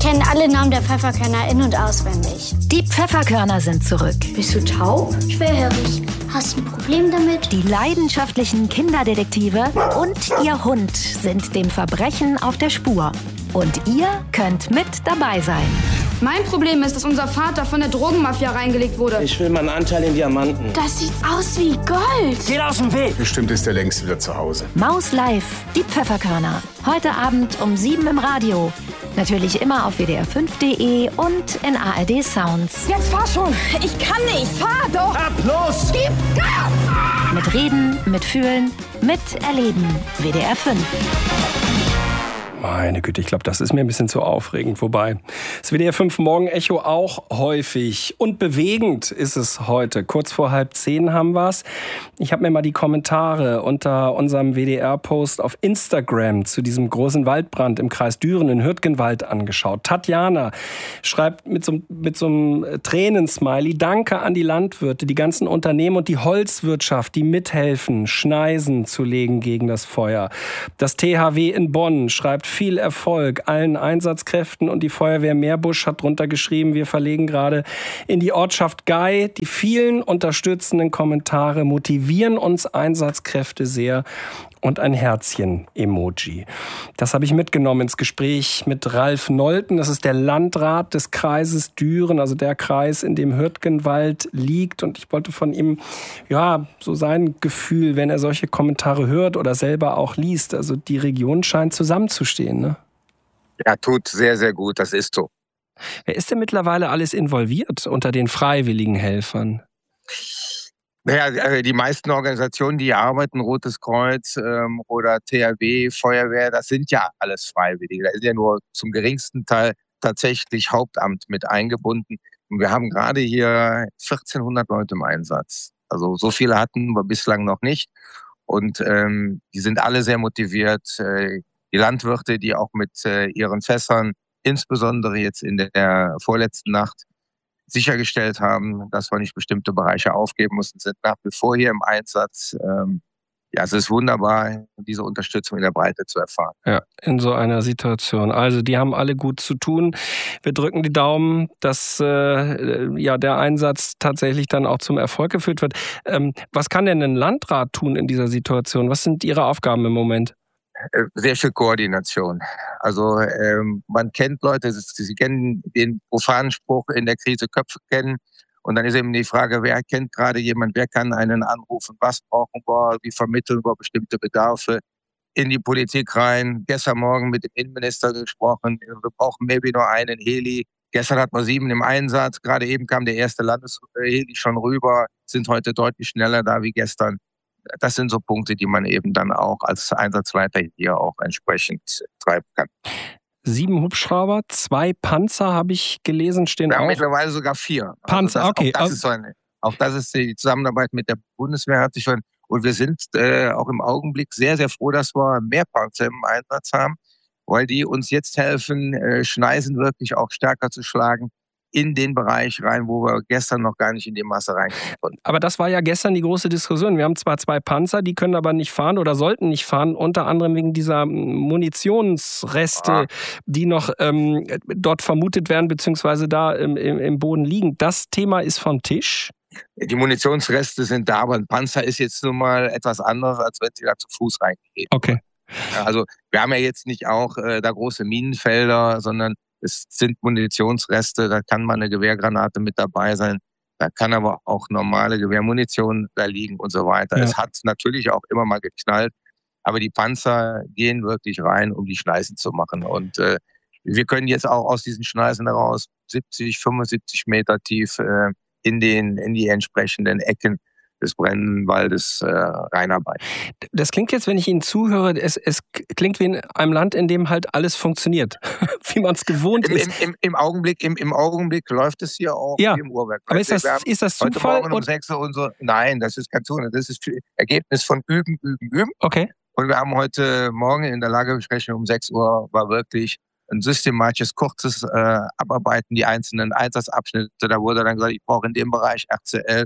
kenne alle Namen der Pfefferkörner in- und auswendig. Die Pfefferkörner sind zurück. Bist du taub? Schwerhörig. Hast du ein Problem damit? Die leidenschaftlichen Kinderdetektive und ihr Hund sind dem Verbrechen auf der Spur. Und ihr könnt mit dabei sein. Mein Problem ist, dass unser Vater von der Drogenmafia reingelegt wurde. Ich will meinen Anteil in Diamanten. Das sieht aus wie Gold. Geht aus dem Weg. Bestimmt ist er längst wieder zu Hause. Maus Live, die Pfefferkörner. Heute Abend um 7 im Radio. Natürlich immer auf wdr5.de und in ARD Sounds. Jetzt fahr schon! Ich kann nicht! Fahr doch! Ab, los! Gib Gas! Mit Reden, mit Fühlen, mit Erleben. WDR 5. Meine Güte, ich glaube, das ist mir ein bisschen zu aufregend. Wobei, das WDR 5 Morgen-Echo auch häufig und bewegend ist es heute. Kurz vor 9:30 haben wir es. Ich habe mir mal die Kommentare unter unserem WDR-Post auf Instagram zu diesem großen Waldbrand im Kreis Düren in Hürtgenwald angeschaut. Tatjana schreibt mit so einem Tränensmiley: Danke an die Landwirte, die ganzen Unternehmen und die Holzwirtschaft, die mithelfen, Schneisen zu legen gegen das Feuer. Das THW in Bonn schreibt: Viel Erfolg allen Einsatzkräften, und die Feuerwehr Meerbusch hat drunter geschrieben: Wir verlegen gerade in die Ortschaft Gei. Die vielen unterstützenden Kommentare motivieren uns Einsatzkräfte sehr. Und ein Herzchen-Emoji. Das habe ich mitgenommen ins Gespräch mit Ralf Nolten. Das ist der Landrat des Kreises Düren, also der Kreis, in dem Hürtgenwald liegt. Und ich wollte von ihm, ja, so sein Gefühl, wenn er solche Kommentare hört oder selber auch liest. Also die Region scheint zusammenzustehen, ne? Ja, tut sehr, sehr gut. Das ist so. Wer ist denn mittlerweile alles involviert unter den freiwilligen Helfern? Naja, die meisten Organisationen, die hier arbeiten, Rotes Kreuz oder THW, Feuerwehr, das sind ja alles Freiwillige. Da ist ja nur zum geringsten Teil tatsächlich Hauptamt mit eingebunden. Und wir haben gerade hier 1400 Leute im Einsatz. Also so viele hatten wir bislang noch nicht. Und die sind alle sehr motiviert. Die Landwirte, die auch mit ihren Fässern, insbesondere jetzt in der vorletzten Nacht, sichergestellt haben, dass wir nicht bestimmte Bereiche aufgeben mussten, sind nach wie vor hier im Einsatz. Ja, es ist wunderbar, diese Unterstützung in der Breite zu erfahren. Ja, in so einer Situation. Also die haben alle gut zu tun. Wir drücken die Daumen, dass der Einsatz tatsächlich dann auch zum Erfolg geführt wird. Was kann denn ein Landrat tun in dieser Situation? Was sind Ihre Aufgaben im Moment? Sehr viel Koordination. Also man kennt Leute, sie kennen den profanen Spruch, in der Krise Köpfe kennen. Und dann ist eben die Frage, wer kennt gerade jemand, wer kann einen anrufen, was brauchen wir, wie vermitteln wir bestimmte Bedarfe in die Politik rein. Gestern Morgen mit dem Innenminister gesprochen, wir brauchen maybe nur einen Heli. Gestern hatten wir 7 im Einsatz, gerade eben kam der erste Landesheli schon rüber, sind heute deutlich schneller da wie gestern. Das sind so Punkte, die man eben dann auch als Einsatzleiter hier auch entsprechend treiben kann. 7 Hubschrauber, 2 Panzer, habe ich gelesen, stehen Wir auch. haben mittlerweile sogar 4. Panzer, also okay. Auch das ist die Zusammenarbeit mit der Bundeswehr hat sich schon. Und wir sind auch im Augenblick sehr, sehr froh, dass wir mehr Panzer im Einsatz haben, weil die uns jetzt helfen, Schneisen wirklich auch stärker zu schlagen in den Bereich rein, wo wir gestern noch gar nicht in die Masse reinkommen konnten. Aber das war ja gestern die große Diskussion. Wir haben zwar 2 Panzer, die können aber nicht fahren oder sollten nicht fahren, unter anderem wegen dieser Munitionsreste, die noch dort vermutet werden, beziehungsweise da im Boden liegen. Das Thema ist vom Tisch. Die Munitionsreste sind da, aber ein Panzer ist jetzt nun mal etwas anderes, als wenn sie da zu Fuß reingehen. Okay. Also wir haben ja jetzt nicht auch da große Minenfelder, sondern es sind Munitionsreste, da kann mal eine Gewehrgranate mit dabei sein, da kann aber auch normale Gewehrmunition da liegen und so weiter. Ja. Es hat natürlich auch immer mal geknallt, aber die Panzer gehen wirklich rein, um die Schneisen zu machen. Und wir können jetzt auch aus diesen Schneisen heraus 70, 75 Meter tief in die entsprechenden Ecken des Brennenwaldes reinarbeiten. Das klingt jetzt, wenn ich Ihnen zuhöre, es klingt wie in einem Land, in dem halt alles funktioniert, wie man es gewohnt ist. Im Augenblick läuft es hier auch wie im Uhrwerk. Aber ist das Zufall? Heute Morgen um 6 Uhr nein, das ist kein Zufall. Das ist Ergebnis von Üben. Okay. Und wir haben heute Morgen in der Lagebesprechung um 6 Uhr war wirklich ein systematisches, kurzes Abarbeiten, die einzelnen Einsatzabschnitte. Da wurde dann gesagt, ich brauche in dem Bereich RCL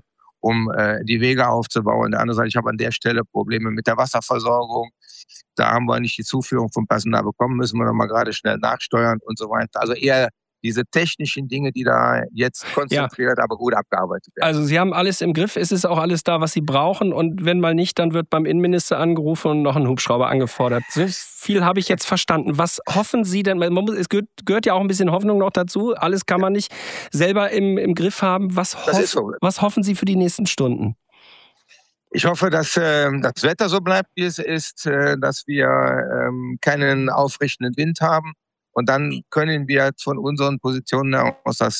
um die Wege aufzubauen. Der andere sagt, ich habe an der Stelle Probleme mit der Wasserversorgung. Da haben wir nicht die Zuführung von Personal bekommen, müssen wir noch mal gerade schnell nachsteuern und so weiter. Also eher diese technischen Dinge, die da jetzt konzentriert, aber gut abgearbeitet werden. Also Sie haben alles im Griff, es ist auch alles da, was Sie brauchen, und wenn mal nicht, dann wird beim Innenminister angerufen und noch ein Hubschrauber angefordert. So viel habe ich jetzt verstanden. Was hoffen Sie denn? Es gehört ja auch ein bisschen Hoffnung noch dazu. Alles kann man nicht selber im Griff haben. Was hoffen Sie für die nächsten Stunden? Ich hoffe, dass das Wetter so bleibt, wie es ist, dass wir keinen aufrichtenden Wind haben. Und dann können wir von unseren Positionen aus das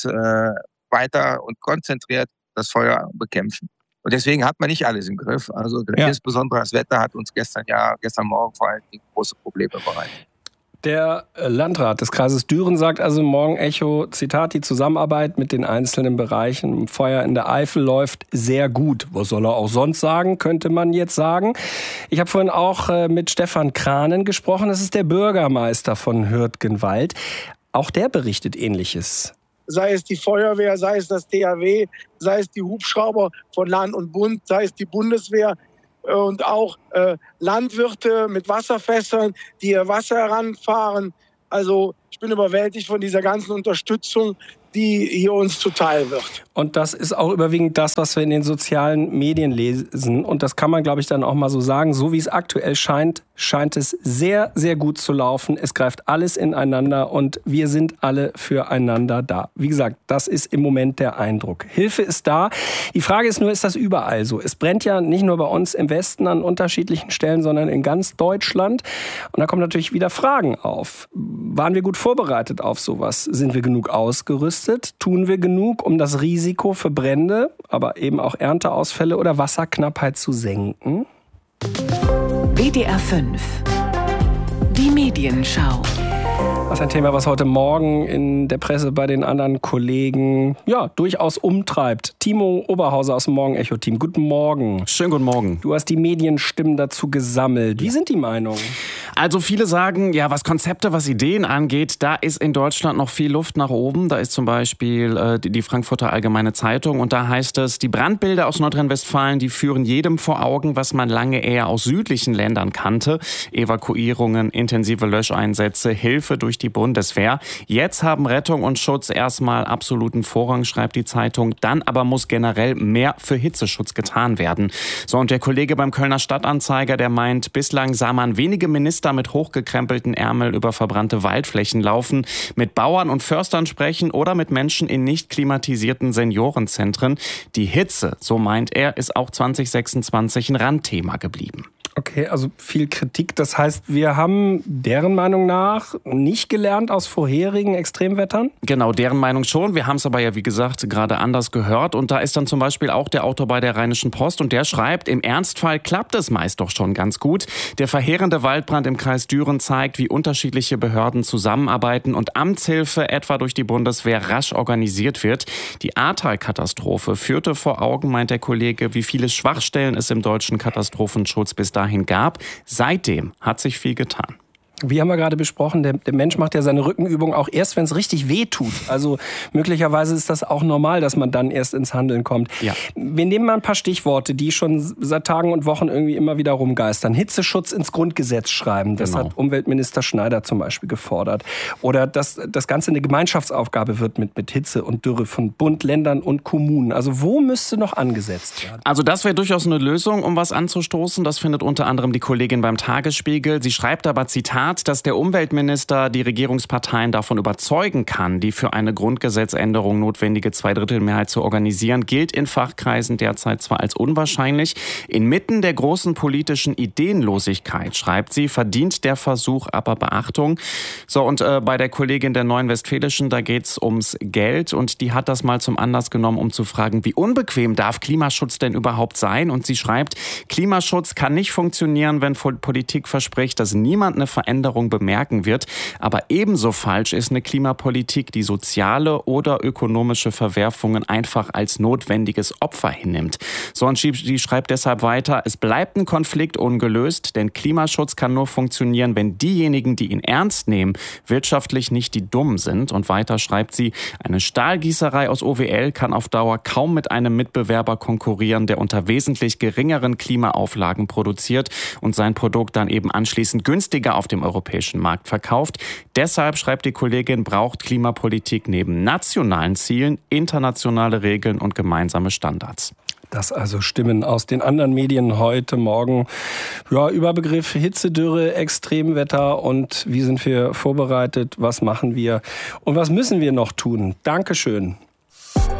weiter und konzentriert das Feuer bekämpfen. Und deswegen hat man nicht alles im Griff. Also insbesondere das Wetter hat uns gestern Morgen vor allen Dingen große Probleme bereitet. Der Landrat des Kreises Düren sagt also morgen Echo, Zitat, die Zusammenarbeit mit den einzelnen Bereichen im Feuer in der Eifel läuft sehr gut. Was soll er auch sonst sagen, könnte man jetzt sagen. Ich habe vorhin auch mit Stefan Kranen gesprochen. Das ist der Bürgermeister von Hürtgenwald. Auch der berichtet Ähnliches. Sei es die Feuerwehr, sei es das THW, sei es die Hubschrauber von Land und Bund, sei es die Bundeswehr. Und auch Landwirte mit Wasserfässern, die ihr Wasser heranfahren. Also ich bin überwältigt von dieser ganzen Unterstützung, die hier uns zuteil wird. Und das ist auch überwiegend das, was wir in den sozialen Medien lesen. Und das kann man, glaube ich, dann auch mal so sagen. So wie es aktuell scheint es sehr, sehr gut zu laufen. Es greift alles ineinander und wir sind alle füreinander da. Wie gesagt, das ist im Moment der Eindruck. Hilfe ist da. Die Frage ist nur, ist das überall so? Es brennt ja nicht nur bei uns im Westen an unterschiedlichen Stellen, sondern in ganz Deutschland. Und da kommen natürlich wieder Fragen auf. Waren wir gut vorbereitet auf sowas? Sind wir genug ausgerüstet? Tun wir genug, um das Risiko für Brände, aber eben auch Ernteausfälle oder Wasserknappheit zu senken? WDR 5. Die Medienschau. Das ist ein Thema, was heute Morgen in der Presse bei den anderen Kollegen durchaus umtreibt. Timo Oberhauser aus dem Morgen-Echo-Team. Guten Morgen. Schönen guten Morgen. Du hast die Medienstimmen dazu gesammelt. Wie sind die Meinungen? Also viele sagen, was Konzepte, was Ideen angeht, da ist in Deutschland noch viel Luft nach oben. Da ist zum Beispiel die Frankfurter Allgemeine Zeitung und da heißt es, die Brandbilder aus Nordrhein-Westfalen, die führen jedem vor Augen, was man lange eher aus südlichen Ländern kannte. Evakuierungen, intensive Löscheinsätze, Hilfe durch die Bundeswehr. Jetzt haben Rettung und Schutz erstmal absoluten Vorrang, schreibt die Zeitung. Dann aber muss generell mehr für Hitzeschutz getan werden. So, und der Kollege beim Kölner Stadtanzeiger, der meint, bislang sah man wenige Minister mit hochgekrempelten Ärmeln über verbrannte Waldflächen laufen, mit Bauern und Förstern sprechen oder mit Menschen in nicht klimatisierten Seniorenzentren. Die Hitze, so meint er, ist auch 2026 ein Randthema geblieben. Okay, also viel Kritik. Das heißt, wir haben deren Meinung nach nicht gelernt aus vorherigen Extremwettern? Genau, deren Meinung schon. Wir haben es aber wie gesagt, gerade anders gehört. Und da ist dann zum Beispiel auch der Autor bei der Rheinischen Post und der schreibt, im Ernstfall klappt es meist doch schon ganz gut. Der verheerende Waldbrand im Kreis Düren zeigt, wie unterschiedliche Behörden zusammenarbeiten und Amtshilfe etwa durch die Bundeswehr rasch organisiert wird. Die Ahrtal-Katastrophe führte vor Augen, meint der Kollege, wie viele Schwachstellen es im deutschen Katastrophenschutz bis dahin gab. Seitdem hat sich viel getan. Wie haben wir gerade besprochen, der Mensch macht ja seine Rückenübung auch erst, wenn es richtig weh tut. Also möglicherweise ist das auch normal, dass man dann erst ins Handeln kommt. Ja. Wir nehmen mal ein paar Stichworte, die schon seit Tagen und Wochen irgendwie immer wieder rumgeistern. Hitzeschutz ins Grundgesetz schreiben. Das hat Umweltminister Schneider zum Beispiel gefordert. Oder dass das Ganze eine Gemeinschaftsaufgabe wird mit Hitze und Dürre von Bund, Ländern und Kommunen. Also wo müsste noch angesetzt werden? Also das wäre durchaus eine Lösung, um was anzustoßen. Das findet unter anderem die Kollegin beim Tagesspiegel. Sie schreibt aber, Zitat, dass der Umweltminister die Regierungsparteien davon überzeugen kann, die für eine Grundgesetzänderung notwendige Zweidrittelmehrheit zu organisieren, gilt in Fachkreisen derzeit zwar als unwahrscheinlich. Inmitten der großen politischen Ideenlosigkeit, schreibt sie, verdient der Versuch aber Beachtung. So, und bei der Kollegin der Neuen Westfälischen, da geht's ums Geld und die hat das mal zum Anlass genommen, um zu fragen, wie unbequem darf Klimaschutz denn überhaupt sein? Und sie schreibt, Klimaschutz kann nicht funktionieren, wenn Politik verspricht, dass niemand eine Veränderung Veränderung bemerken wird. Aber ebenso falsch ist eine Klimapolitik, die soziale oder ökonomische Verwerfungen einfach als notwendiges Opfer hinnimmt. Sonji schreibt deshalb weiter, es bleibt ein Konflikt ungelöst, denn Klimaschutz kann nur funktionieren, wenn diejenigen, die ihn ernst nehmen, wirtschaftlich nicht die Dummen sind. Und weiter schreibt sie, eine Stahlgießerei aus OWL kann auf Dauer kaum mit einem Mitbewerber konkurrieren, der unter wesentlich geringeren Klimaauflagen produziert und sein Produkt dann eben anschließend günstiger auf dem europäischen Markt verkauft. Deshalb, schreibt die Kollegin, braucht Klimapolitik neben nationalen Zielen internationale Regeln und gemeinsame Standards. Das also Stimmen aus den anderen Medien heute Morgen. Ja, Überbegriff Hitzedürre, Extremwetter und wie sind wir vorbereitet, was machen wir und was müssen wir noch tun? Dankeschön.